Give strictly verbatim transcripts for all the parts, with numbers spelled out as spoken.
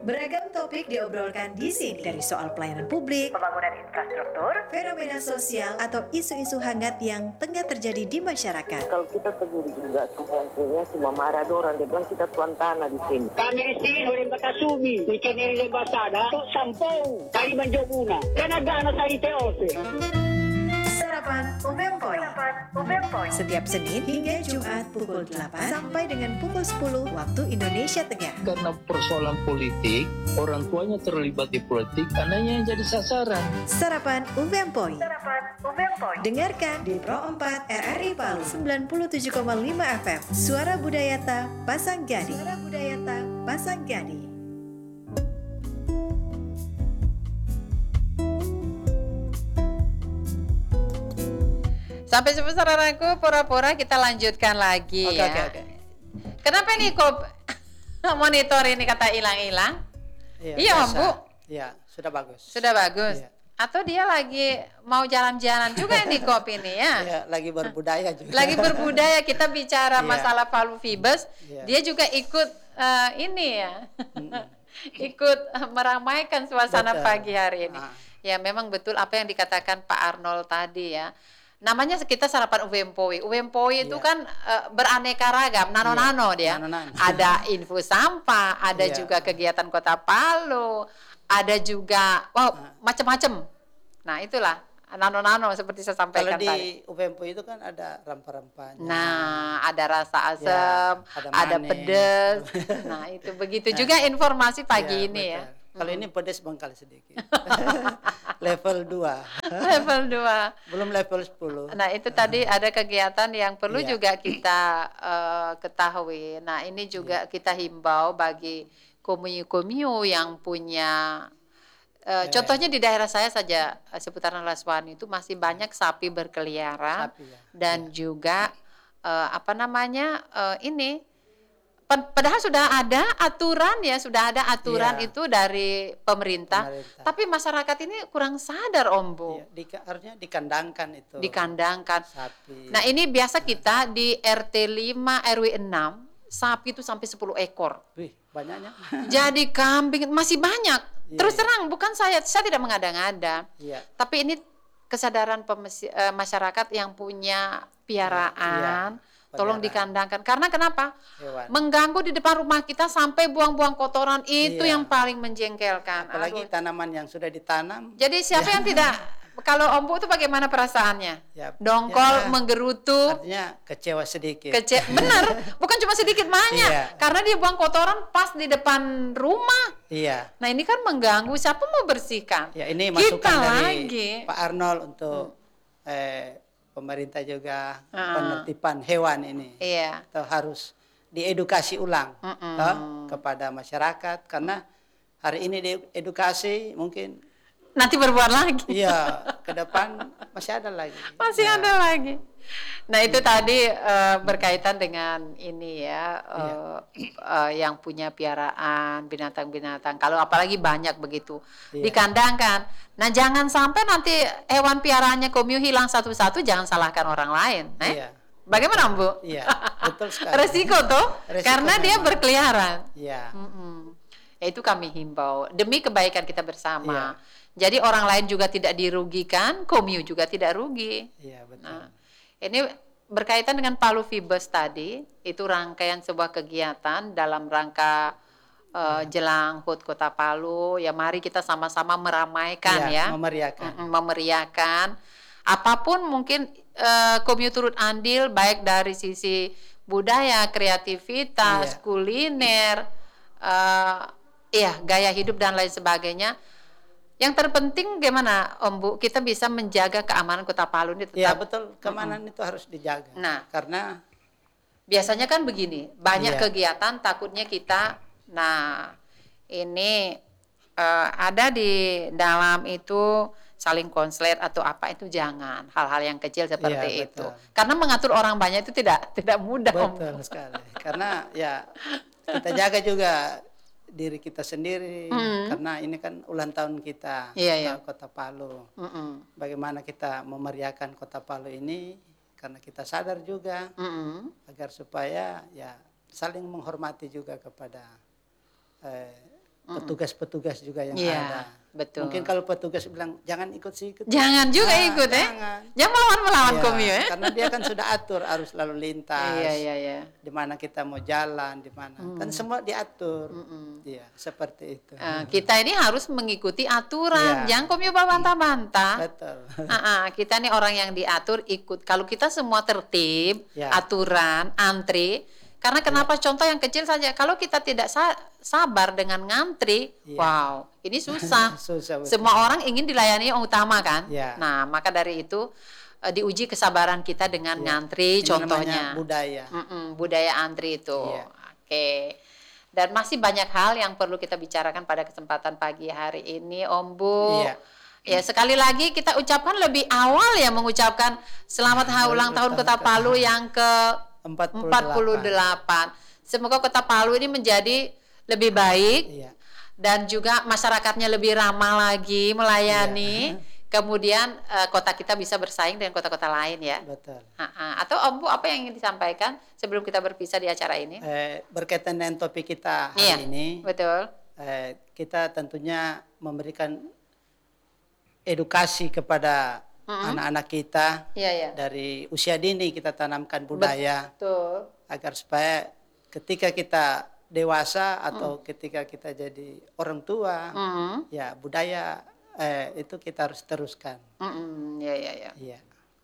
Beragam topik diobrolkan di sini, dari soal pelayanan publik, pembangunan infrastruktur, fenomena sosial, atau isu-isu hangat yang tengah terjadi di masyarakat. Kalau kita tegur juga semuanya semua marah orang, dia bilang kita tuan tanah di sini. Kami di sini oleh Bakasumi, ikan dari Basada, Tok Sampong, Kali Manjomuna, Kanagana sa Iteose. Sarapan Umempoy. Setiap Senin hingga Jumat pukul delapan sampai dengan pukul sepuluh waktu Indonesia Tengah. Karena persoalan politik, orang tuanya terlibat di politik, anaknya yang jadi sasaran. Sarapan Umempoy. Dengarkan di Pro empat R R I Palu sembilan puluh tujuh koma lima F M. Suara Budayata Pasanggani. Suara Budayata Pasanggani. Sampai jumpa saudaraku, pura-pura kita lanjutkan lagi Oke, ya. oke, oke. Kenapa nih kok monitor ini kata hilang-hilang? Iya, Om biasa. Bu. Iya, sudah bagus. Sudah bagus. Iya. Atau dia lagi mau jalan-jalan juga nih Kop ini ya. Iya, lagi berbudaya juga. Lagi berbudaya, kita bicara Iya. masalah Palu Vibes, Iya. dia juga ikut eh, ini ya. ikut eh, meramaikan suasana Betul. pagi hari ini. Ah. Ya, memang betul apa yang dikatakan Pak Arnold tadi ya. Namanya kita sarapan Uwempoi. Uwempoi itu Iya. kan eh, beraneka ragam, nano-nano dia. Nano-nano. Ada info sampah, ada Iya. juga kegiatan Kota Palu, ada juga wow, macam-macam. Nah, itulah nano-nano seperti saya Kalau sampaikan di tadi. U P M P itu kan ada rempah-rempahnya. Nah, ada rasa asam, Ya, ada ada manis. pedas. Nah, itu begitu juga informasi pagi Iya, ini ya. betul. Kalau ini pedas bengkal sedikit. Level dua. Level dua. Belum level sepuluh. Nah, itu tadi ada kegiatan yang perlu Iya. juga kita eh, ketahui. Nah, ini juga kita himbau bagi komio-komio yang punya eh, contohnya di daerah saya saja eh, seputaran Laswani itu masih banyak sapi berkeliaran Sapi, ya. dan juga eh, apa namanya eh, ini pad- padahal sudah ada aturan ya, sudah ada aturan Iya. itu dari pemerintah, Pemerintah. tapi masyarakat ini kurang sadar Om Bu, Iya, di, harusnya dikandangkan itu. dikandangkan. Sapi. Nah, ini biasa kita di R T lima R W enam sapi itu sampai sepuluh ekor. Wih, banyaknya. Jadi kambing masih banyak. Iya, Terus iya. terang bukan saya, saya tidak mengada-ngada. Iya. Tapi ini kesadaran pemesi- eh, masyarakat yang punya piaraan, Iya, tolong peliharaan. dikandangkan. Karena kenapa? Hewan. Mengganggu di depan rumah kita sampai buang-buang kotoran itu Iya. yang paling menjengkelkan. Apalagi Aduh. tanaman yang sudah ditanam. Jadi siapa yang tidak, kalau Om Bu itu bagaimana perasaannya? Ya, Dongkol, ya. menggerutu, Artinya kecewa sedikit. kece benar, bukan cuma sedikit banyak, Iya. karena dia buang kotoran pas di depan rumah. Iya. Nah, ini kan mengganggu, siapa mau bersihkan? Ya, ini Kita masukan dari lagi. Pak Arnold untuk eh, pemerintah juga Ah. penertiban hewan ini. Iya. Atau harus diedukasi ulang Mm-mm. toh, kepada masyarakat karena hari ini diedukasi mungkin Nanti berbuat lagi. iya ke depan masih ada lagi. Masih Nah, ada lagi. Nah, itu tadi eh, berkaitan dengan ini ya, eh, eh, yang punya piaraan binatang-binatang. Kalau apalagi banyak begitu, Iya. dikandangkan. Nah, jangan sampai nanti hewan piaraannya komio hilang satu-satu, jangan salahkan orang lain. Eh? Iya. Bagaimana, Bu? Iya, betul sekali. Resiko tuh, Resiko karena dia memang. berkeliaran. Iya. Mm-mm. Ya, itu kami himbau demi kebaikan kita bersama. Iya. Jadi orang lain juga tidak dirugikan, komio juga tidak rugi. Iya, betul. Nah, ini berkaitan dengan Palu Vibes tadi, itu rangkaian sebuah kegiatan dalam rangka eh, jelang H U T Kota Palu. Ya, mari kita sama-sama meramaikan Iya, ya, memeriahkan. Mm-mm, memeriahkan. Apapun mungkin eh, komio turut andil baik dari sisi budaya, kreativitas, Iya. kuliner, eh, iya gaya hidup dan lain sebagainya. Yang terpenting gimana Om Bu, kita bisa menjaga keamanan Kota Palu ini Iya, tetap. betul. Keamanan itu harus dijaga. Nah. Karena Biasanya kan begini, banyak Iya. kegiatan takutnya kita, nah ini eh, ada di dalam itu saling konslet atau apa itu jangan, hal-hal yang kecil seperti Iya, itu. betul. Karena mengatur orang banyak itu tidak tidak mudah Om. betul sekali. Karena ya kita jaga juga diri kita sendiri karena ini kan ulang tahun kita Iya, iya. Kota Palu. Mm-mm. Bagaimana kita memeriahkan Kota Palu ini karena kita sadar juga Mm-mm. agar supaya ya saling menghormati juga kepada eh, petugas-petugas juga yang Iya, ada. betul. Mungkin kalau petugas bilang jangan ikut sih ikut. Jangan juga Nah, ikut ya. jangan. Jangan melawan-melawan Iya, komio ya. karena dia kan sudah atur arus lalu lintas. Iya, iya, iya. Di mana kita mau jalan, di mana. Kan semua diatur. Iya, seperti itu. Eh, kita ini harus mengikuti aturan. Iya. Jangan komio bantah-bantah. Betul. Ah, ah, kita nih orang yang diatur ikut. Kalau kita semua tertib, Ya. aturan, antri. Karena kenapa contoh yang kecil saja. Kalau kita tidak sa- sabar dengan ngantri, Ya. wow, ini susah. Susah, betul. Semua orang ingin dilayani yang utama kan. Ya. Nah, maka dari itu eh, diuji kesabaran kita dengan ngantri. Ini contohnya namanya budaya. Mm-mm, budaya antri itu. Iya. Oke. Dan masih banyak hal yang perlu kita bicarakan pada kesempatan pagi hari ini, Om Bu. Iya. Ya, sekali lagi kita ucapkan lebih awal ya mengucapkan selamat hari ulang tahun Kota Palu yang ke empat empat puluh delapan. Semoga Kota Palu ini menjadi lebih baik Iya. dan juga masyarakatnya lebih ramah lagi melayani. Iya. Kemudian eh, kota kita bisa bersaing dengan kota-kota lain ya. Betul. Ha-ha. Atau Om Bu apa yang ingin disampaikan sebelum kita berpisah di acara ini? Eh, berkaitan dengan topik kita hari Iya, ini, betul. eh, kita tentunya memberikan edukasi kepada anak-anak kita Iya, iya. dari usia dini, kita tanamkan budaya Betul. agar supaya ketika kita dewasa atau ketika kita jadi orang tua, Mm. ya budaya eh, itu kita harus teruskan. Mm-mm. Ya, ya, ya. Iya.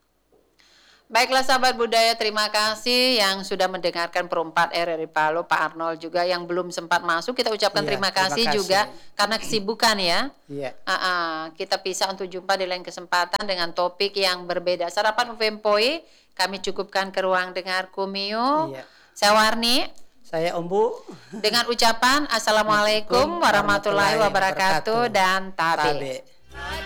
Baiklah sahabat budaya, terima kasih yang sudah mendengarkan Perempat R R I Palu, Pak Arnold juga yang belum sempat masuk, kita ucapkan Iya, terima, terima kasih kasih. juga karena kesibukan ya. Iya. Ah, ah. Kita pisah untuk jumpa di lain kesempatan dengan topik yang berbeda. Sarapan U V M P O I, kami cukupkan ke ruang dengar Kumio. Iya. Saya Warni Saya Om Bu. dengan ucapan Assalamualaikum warahmatullahi wabarakatuh dan tabe. Tabe.